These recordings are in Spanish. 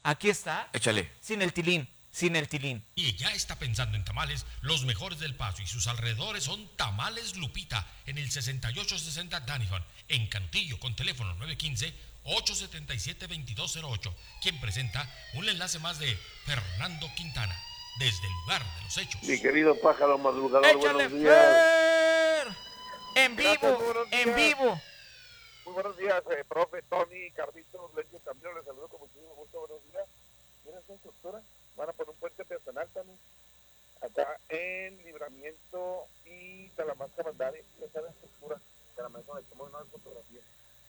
Aquí está. Échale. Sin el tilín. Sin el tilín. Y ya está pensando en tamales, los mejores del Paso y sus alrededores son Tamales Lupita en el 6860 Danifon, en Cantillo, con teléfono 915-877-2208, quien presenta un enlace más de Fernando Quintana, desde el lugar de los hechos. Mi querido pájaro madrugador, ¡Échale, buenos días. Fer! En Gracias, vivo, muy buenos en días. vivo. Muy buenos días, profe, Tony, Carlitos, Leche, Camilo, les saludo con muchísimo gusto, buenos días. Miren esta estructura, van a poner un puente peatonal también, acá en Libramiento y Talamanca Mandari, esta es la estructura, que a la mejor le tomo una fotografía.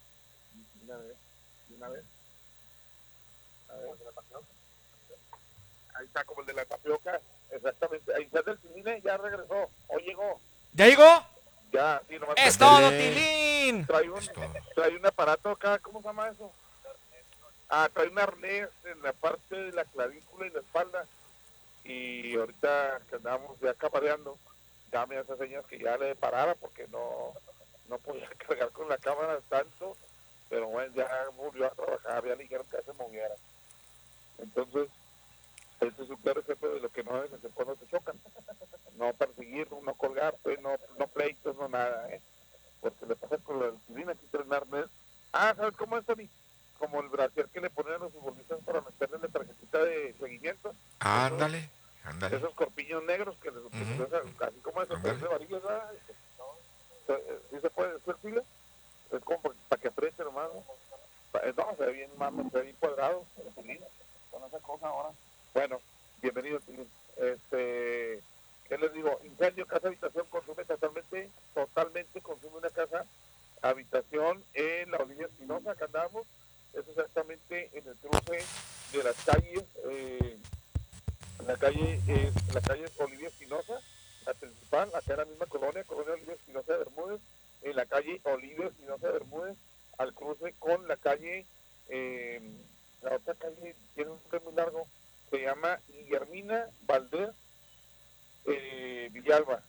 Una vez, a ver, de la tapioca. Ahí está, como el de la tapioca, exactamente, ahí está el cine, ya regresó, hoy llegó. ¿Ya llegó? Ya, sí, nomás ¡Es que todo, tilín! trae un aparato acá, ¿cómo se llama eso? Trae un arnés en la parte de la clavícula y la espalda. Y ahorita que andamos ya capareando, ya me hace señas que ya le parara porque no podía cargar con la cámara tanto. Pero bueno, ya volvió a trabajar, ya le dijeron que se moviera. Entonces, este es un claro ejemplo de lo que no debes hacer cuando te chocan. No perseguir, no colgar, pues, no pleitos, no nada, porque le pasa con la disciplina, aquí trae un arnés. ¿Sabes cómo es, Tony? Como el brasier que le ponen a los futbolistas para meterle la tarjetita de seguimiento. Ándale. Esos corpiños negros que les así como eso, pero es de varillas, ¿verdad? ¿Sí se puede? ¿Es flexible? Es como para que apriete nomás, ¿no? No, se ve bien, mami, se ve bien cuadrado, con esa cosa ahora. Bueno, bienvenido, ¿qué les digo? Incendio, casa, habitación, consume totalmente consume una casa, habitación en la Olivia Espinosa, acá andamos, es exactamente en el cruce de las calles, la calle es Olivia Espinosa, la principal, acá en la misma colonia Olivia Espinosa de Bermúdez, en la calle Olivia Espinosa de Bermúdez, al cruce con la calle, la otra calle tiene un nombre muy largo, se llama Guillermina Valdés Villalba,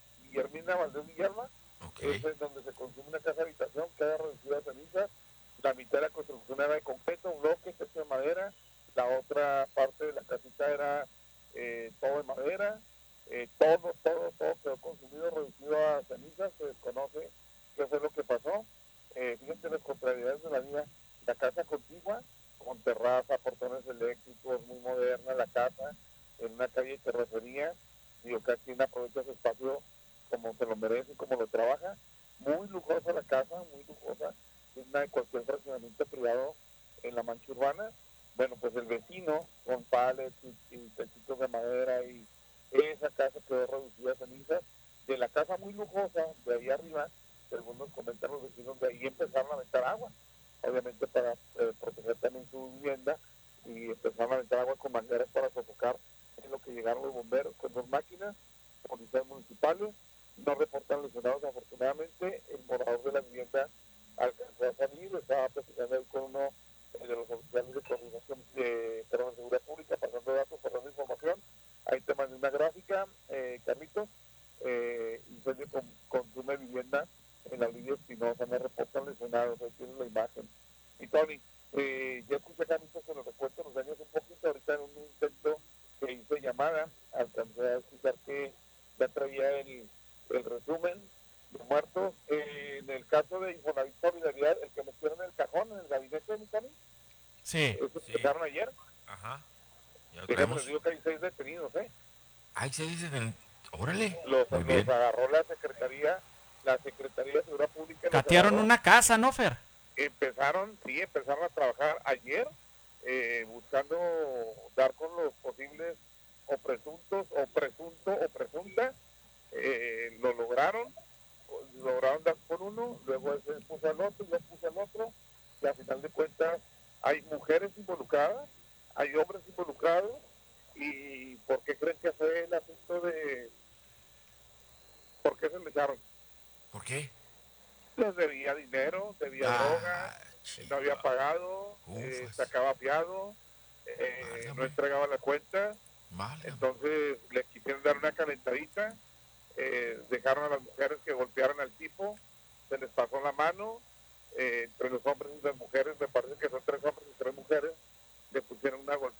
Okay. es donde se consume una casa habitación, queda reducida a cenizas, la mitad de la construcción era de concreto, un bloque, techo de madera, la otra parte de la casita era todo de madera, todo quedó consumido, reducido a cenizas, se desconoce qué fue lo que pasó. Fíjense las contrariedades de la vida, la casa contigua, con terraza, portones eléctricos, muy moderna la casa, en una calle de terracería, digo, cada quien aprovecha su espacio como se lo merece, como lo trabaja, muy lujosa la casa, muy lujosa, digna de cualquier fraccionamiento privado en la mancha urbana. Bueno, pues el vecino, con palets y techitos de madera, y esa casa quedó reducida a cenizas. De la casa muy lujosa, de ahí arriba, según nos comentan los vecinos, de ahí empezaron a meter agua, obviamente para proteger también su vivienda, y empezaron a meter agua con mangueras para sofocar en lo que llegaron los bomberos con dos máquinas, policías municipales, no reportan lesionados afortunadamente. El morador de la vivienda alcanzó a salir, estaba platicando ahí con uno de los oficiales de coordinación de seguridad pública, pasando datos, pasando información. Ahí te mandé una gráfica, Carlitos, incendio consume vivienda en la línea Espinosa, no reportan lesionados, ahí tienes la imagen. Y Tony, ya escuché, Carlitos, que nos recuerdo los daños un poquito, ahorita en un intento que hice llamada, alcancé a escuchar que ya traía el resumen de muertos. En el caso de Infonavit Solidaridad, el que metieron en el cajón, en el gabinete de mi Tony, Sí. eso empezaron ayer. Ajá. Ya lo Déjame les traemos. digo que hay 6 detenidos, Ay, se dice. Órale. Muy los bien. agarró la Secretaría de Seguridad Pública los Catearon agarró. una casa, ¿no, Fer? Empezaron a trabajar ayer, buscando dar con los posibles o presuntos, o presunto, o presunta. Lo lograron dar con uno, luego ese puso al otro, yo puse al otro, y al final de cuentas hay mujeres involucradas, hay hombres involucrados. ¿Y por qué creen que fue el asunto de por qué se me echaron? ¿Por qué? Les debía dinero, debía droga, no había chica. pagado, Ufas. sacaba fiado, no Válgame. entregaba la cuenta. Válgame. Entonces le quisieron dar una calentadita, dejaron a las mujeres que golpearan al tipo, se les pasó la mano, entre los hombres y las mujeres, me parece que son 3 hombres y 3 mujeres, le pusieron una